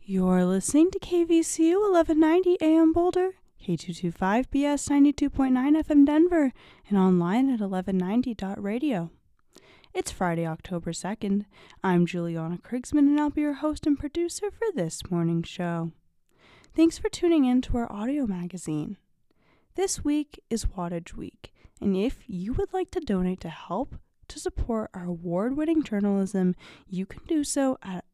You're listening to KVCU 1190 AM Boulder, K225BS 92.9 FM Denver, and online at 1190.radio. It's Friday, October 2nd. I'm Juliana Krigsman, and I'll be your host and producer for this morning's show. Thanks for tuning in to our audio magazine. This week is Wattage Week, and if you would like to donate to help to support our award-winning journalism, you can do so at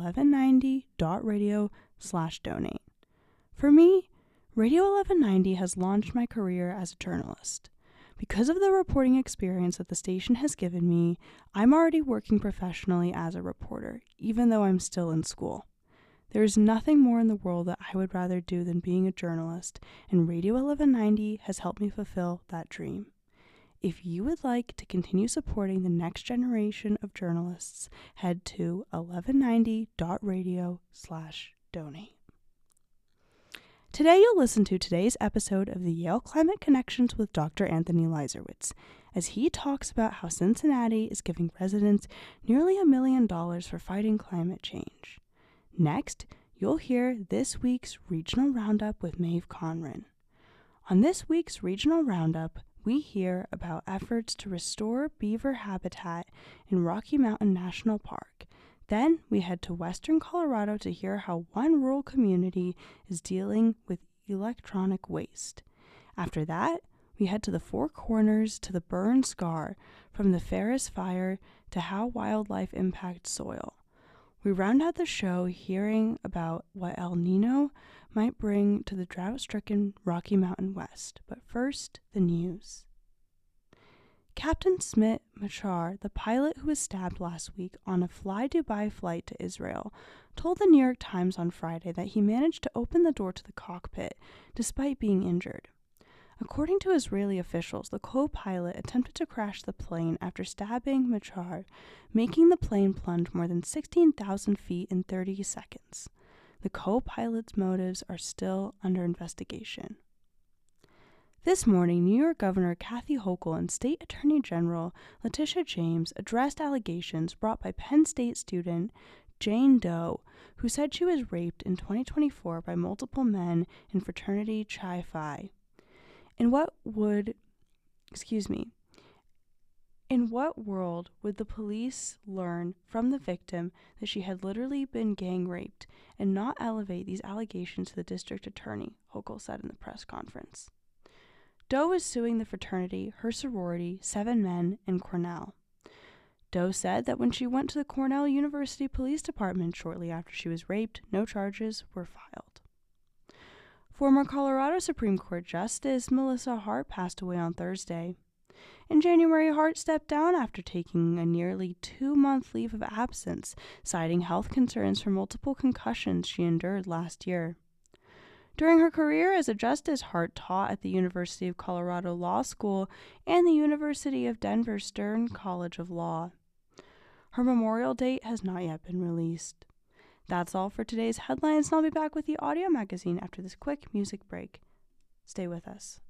1190.radio/donate. For me, Radio 1190 has launched my career as a journalist. Because of the reporting experience that the station has given me, I'm already working professionally as a reporter, even though I'm still in school. There is nothing more in the world that I would rather do than being a journalist, and Radio 1190 has helped me fulfill that dream. If you would like to continue supporting the next generation of journalists, head to 1190.radio/donate. Today you'll listen to today's episode of the Yale Climate Connections with Dr. Anthony Leiserowitz, as he talks about how Cincinnati is giving residents nearly $1 million for fighting climate change. Next, you'll hear this week's Regional Roundup with Maeve Conran. On this week's Regional Roundup, we hear about efforts to restore beaver habitat in Rocky Mountain National Park. Then we head to western Colorado to hear how one rural community is dealing with electronic waste. After that, we head to the Four Corners to the burn scar from the Ferris fire to how wildlife impacts soil. We round out the show hearing about what El Nino might bring to the drought-stricken Rocky Mountain West. But first, the news. Captain Smit Machar, the pilot who was stabbed last week on a Fly Dubai flight to Israel, told the New York Times on Friday that he managed to open the door to the cockpit despite being injured. According to Israeli officials, the co-pilot attempted to crash the plane after stabbing Machar, making the plane plunge more than 16,000 feet in 30 seconds. The co-pilot's motives are still under investigation. This morning, New York Governor Kathy Hochul and State Attorney General Letitia James addressed allegations brought by Penn State student Jane Doe, who said she was raped in 2024 by multiple men in fraternity Chi Phi. In what world would the police learn from the victim that she had literally been gang raped and not elevate these allegations to the district attorney, Hochul said in the press conference. Doe is suing the fraternity, her sorority, 7 men, and Cornell. Doe said that when she went to the Cornell University Police Department shortly after she was raped, no charges were filed. Former Colorado Supreme Court Justice Melissa Hart passed away on Thursday. In January, Hart stepped down after taking a nearly 2-month leave of absence, citing health concerns from multiple concussions she endured last year. During her career as a justice, Hart taught at the University of Colorado Law School and the University of Denver Stern College of Law. Her memorial date has not yet been released. That's all for today's headlines, and I'll be back with the audio magazine after this quick music break. Stay with us.